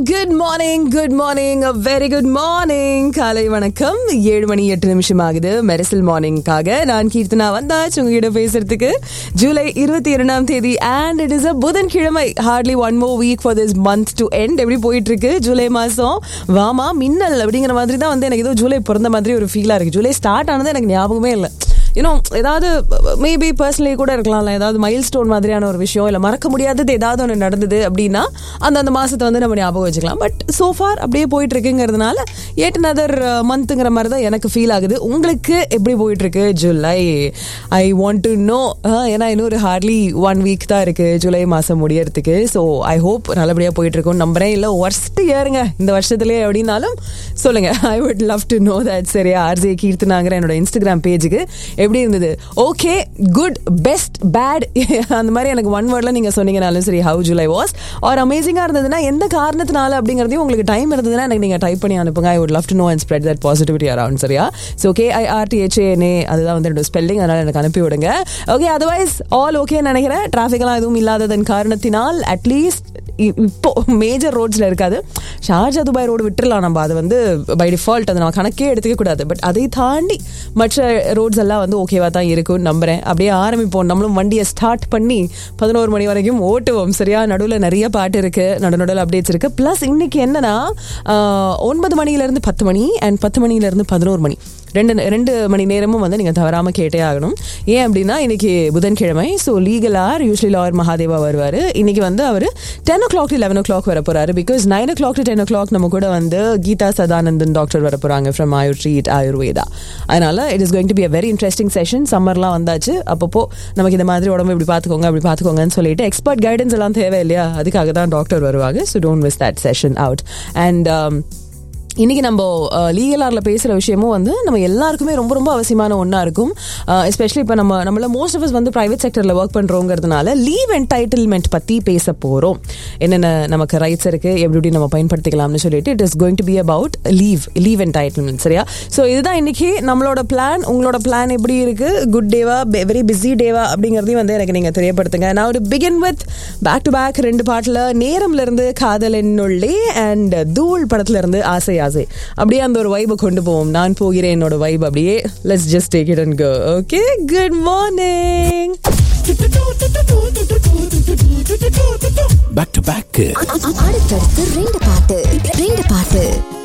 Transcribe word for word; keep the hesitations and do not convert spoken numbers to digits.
Good morning good morning a very good morning. காலை வணக்கம். ஏழு மணி எட்டு நிமிஷம் ஆகுது. மெரிசல் மார்னிங்காக நான் கீர்த்தனா வந்தாச்சு உங்ககிட்ட பேசுறதுக்கு. ஜூலை இருபத்தி இரண்டாம் தேதி and it is a புதன்கிழமை. hardly one more week for this month to end. எப்படி போயிட்டு இருக்கு ஜூலை மாசம்? வாமா மின்னல் அப்படிங்கிற மாதிரி தான் வந்து எனக்கு ஏதோ ஜூலை பிறந்த மாதிரி ஒரு ஃபீலா இருக்கு. ஜூலை ஸ்டார்ட் ஆனது எனக்கு ஞாபகமே இல்லை. யூனோ ஏதாவது மேபி பர்சனலி கூட இருக்கலாம்ல, ஏதாவது மைல் ஸ்டோன் மாதிரியான ஒரு விஷயம், இல்லை மறக்க முடியாதது ஏதாவது ஒன்று நடந்தது அப்படின்னா அந்த அந்த மாதத்தை வந்து நம்ம ஞாபகம் வச்சுக்கலாம். பட் சோஃபார் அப்படியே போயிட்டு இருக்குங்கிறதுனால எட் அனதர் மந்த்துங்கிற மாதிரி தான் எனக்கு ஃபீல் ஆகுது. உங்களுக்கு எப்படி போயிட்டு இருக்கு July? I want to know. ஏன்னா இன்னொரு ஹார்ட்லி ஒன் வீக் தான் இருக்கு ஜூலை மாதம் முடியறதுக்கு. ஸோ ஐ ஹோப் நல்லபடியாக போயிட்டு இருக்கோம் நம்புறேன். இல்லை ஒர்ஸ்ட் இயருங்க இந்த வருஷத்துலேயே அப்படின்னாலும் சொல்லுங்க. I would love to know that. சரியா? ஆர்ஜே கீர்த்தனாங்கிற என்னோட இன்ஸ்டாகிராம் பேஜுக்கு எப்படி இருந்தது? ஓகே, குட், பெஸ்ட், பேட் அந்த மாதிரி எனக்கு ஒன் வேர்ட்ல நீங்க சொன்னீங்கனாலும் சரி. ஹவு ஜூலை வாஸ் ஆர் அமேசிங்கா இருந்ததுன்னா எந்த காரணத்தினால அப்படிங்கறதையும் உங்களுக்கு டைம் இருந்ததுன்னா எனக்கு நீங்க டைப் பண்ணி அனுப்புங்க. I would love to know and spread that positivity around. சரியா? So K I R D H A என் ஏ அதுதான் வந்து என்னோட ஸ்பெல்லிங். அதனால எனக்கு அனுப்பி விடுங்க. ஓகே, அதர்வைஸ் ஆல் ஓகே நினைக்கிறேன். டிராஃபிக் எல்லாம் எதுவும் இல்லாததன் காரணத்தினால் அட்லீஸ்ட் இப்போ மேஜர் ரோட்ஸ்ல இருக்காது. ஷார்ஜா துபாய் ரோடு விட்டுறலாம் நம்ம, அது வந்து பை டிஃபால்ட் அதை நம்ம கணக்கே எடுத்துக்க கூடாது. பட் அதை தாண்டி மற்ற ரோட்ஸ் எல்லாம் வந்து ஓகேவா தான் இருக்கும்னு நம்புறேன். அப்படியே ஆரம்பிப்போம். நம்மளும் வண்டியை ஸ்டார்ட் பண்ணி பதினோரு மணி வரைக்கும் ஓட்டுவோம். சரியா? நடுவில் நிறைய பாட்டு இருக்கு, நடு நடுவில் அப்டேட்ஸ் இருக்கு. பிளஸ் இன்னைக்கு என்னன்னா ஒன்பது மணில இருந்து பத்து மணி அண்ட் பத்து மணில இருந்து பதினோரு மணி ரெண்டு ரெண்டு மணி நேரமும் வந்து நீங்க தவறாம கேட்டே ஆகணும். ஏன் அப்படின்னா இன்னைக்கு புதன்கிழமை. So legal are usually lawyer Mahadeva வருவாரு. இன்னைக்கு வந்து அவர் ten O clock to eleven O clock வர போறாரு. Because nine O clock to ten O clock நம்ம கூட வந்து கீதா சதானந்தன் டாக்டர் வர போறாங்க ஃப்ரம் ஆயுர் ட்ரீட் ஆயுர்வேதா. அதனால it is going to be a very interesting session. சம்மர்லாம் வந்தாச்சு. அப்பப்போ நமக்கு இந்த மாதிரி உடம்பு இப்படி பார்த்துக்கோங்க அப்படி பார்த்துக்கோங்கன்னு சொல்லிட்டு எக்ஸ்பர்ட் கைடன்ஸ் எல்லாம் தேவை இல்லையா? அதுக்காக தான் டாக்டர் வருவாங்க. So don't miss that session out. And இன்னைக்கு நம்ம லீகல் பேசுற விஷயமும் வந்து நம்ம எல்லாருக்குமே ரொம்ப ரொம்ப அவசியமான ஒன்றா இருக்கும். எஸ்பெஷலி இப்போ நம்ம நம்மள மோஸ்ட் ஆஃப் அஸ் வந்து பிரைவேட் செக்டர்ல ஒர்க் பண்றோங்கிறதுனால லீவ் என்டைட்டில்மெண்ட் பத்தி பேச போறோம். என்னென்ன நமக்கு ரைட்ஸ் இருக்கு, எப்படி எப்படி நம்ம பயன்படுத்திக்கலாம்னு சொல்லிட்டு it is going to be about leave leave entitlement. சரியா? ஸோ இதுதான் இன்னைக்கு நம்மளோட பிளான். உங்களோட பிளான் எப்படி இருக்கு? குட் டேவா, வெரி பிஸி டேவா அப்படிங்கிறதையும் வந்து எனக்கு நீங்க தெரியப்படுத்துங்க. நான் ஒரு begin with back to back ரெண்டு பாட்டுல நேரம்ல இருந்து காதல் என்னுள்ளே அண்ட் தூள் படத்துல இருந்து ஆசை அப்படியே அந்த ஒரு வைபை கொண்டு போவோம். நான் போகிறேன் என்னோட வைப் அப்படியே. Let's just take it and go. Okay, good morning. Back to back அடுத்தடுத்து ரெண்டு பாட்டு ரெண்டு பாட்டு